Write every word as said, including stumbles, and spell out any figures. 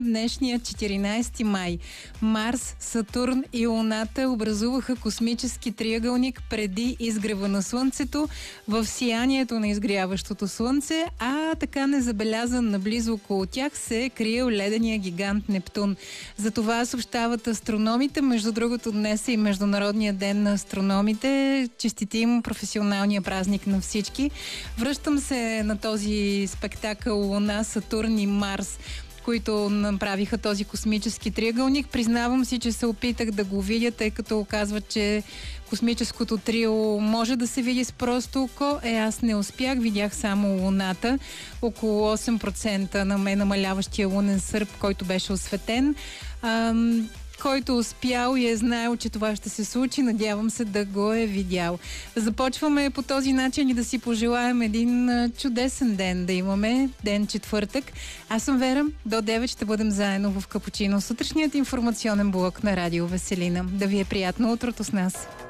днешния четиринайсети май. Марс, Сатурн и Луната образуваха космически триъгълник преди изгрева на Слънцето в сиянието на изгряващото Слънце, а така незабелязан наблизо около тях се е криел ледения гигант Нептун. За това съобщават астрономите. Между другото, днес е и Международния ден на астрономите. Честитим професионалния празник на всички. Връщам се на този спектакъл Луна, Сатурн и Марс, които направиха този космически триъгълник. Признавам си, че се опитах да го видя, тъй като оказва, че космическото трио може да се види с просто око. Е, аз не успях, видях само Луната. Около осем процента на мен намаляващия лунен сърп, който беше осветен. Ам... който успял и е знаел, че това ще се случи. Надявам се да го е видял. Започваме по този начин и да си пожелаем един чудесен ден да имаме. Ден четвъртък. Аз съм Вера. До девет ще бъдем заедно в Капучино. Сутрешният информационен блок на Радио Веселина. Да ви е приятно утрото с нас.